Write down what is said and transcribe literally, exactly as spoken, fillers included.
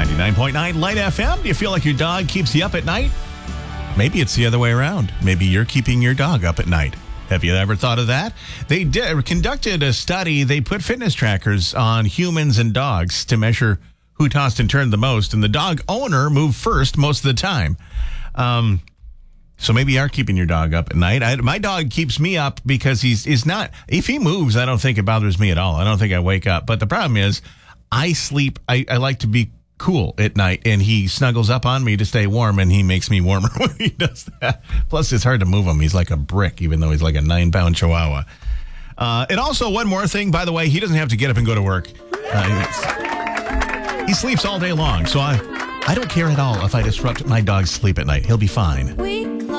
ninety-nine point nine Light F M. Do you feel like your dog keeps you up at night? Maybe it's the other way around. Maybe you're keeping your dog up at night. Have you ever thought of that? They did, conducted a study. They put fitness trackers on humans and dogs to measure who tossed and turned the most, and the dog owner moved first most of the time. Um, so maybe you are keeping your dog up at night. I, my dog keeps me up because he's, he's not, if he moves, I don't think it bothers me at all. I don't think I wake up. But the problem is, I sleep, I, I like to be cool at night, and he snuggles up on me to stay warm, and he makes me warmer when he does that. Plus, it's hard to move him. He's like a brick, even though he's like a nine-pound chihuahua. Uh, and also, one more thing, by the way, he doesn't have to get up and go to work. Uh, he sleeps all day long, so I, I don't care at all if I disrupt my dog's sleep at night. He'll be fine. We